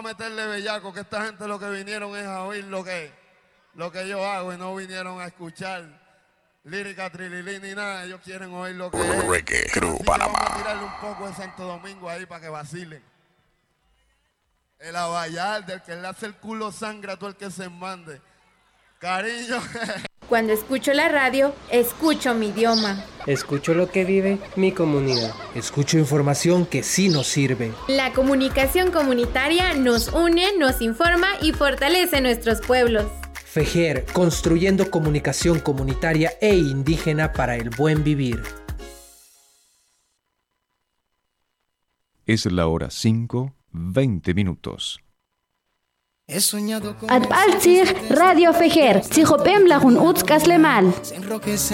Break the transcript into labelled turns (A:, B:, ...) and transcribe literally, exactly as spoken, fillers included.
A: meterle bellaco, que esta gente lo que vinieron es a oír lo que, lo que yo hago y no vinieron a escuchar lírica, trililín ni nada. Ellos quieren oír lo que es.
B: Reggae Crew
A: Así
B: Panamá.
A: que vamos a tirarle un poco de Santo Domingo ahí para que vacilen. El abayal del que le hace el culo sangre a todo el que se mande. Cariño.
C: Cuando escucho la radio, escucho mi idioma.
D: Escucho lo que vive mi comunidad.
E: Escucho información que sí nos sirve.
C: La comunicación comunitaria nos une, nos informa y fortalece nuestros pueblos.
E: FEGER, construyendo comunicación comunitaria e indígena para el buen vivir.
F: Es la hora cinco, veinte minutos.
G: At Alzir, Radio Fejer, Tzihopem Lahun Utz Kaslemal.